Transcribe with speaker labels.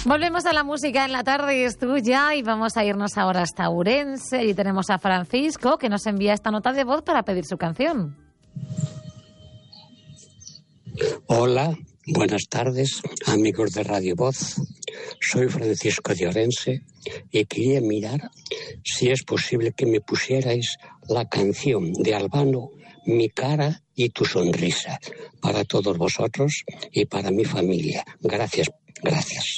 Speaker 1: Volvemos a la música en la tarde, es tuya, y vamos a irnos ahora hasta Ourense y tenemos a Francisco que nos envía esta nota de voz para pedir su canción.
Speaker 2: Hola, buenas tardes, amigos de Radio Voz. Soy Francisco de Ourense y quería mirar si es posible que me pusierais la canción de Albano, Mi cara y tu sonrisa, para todos vosotros y para mi familia. Gracias.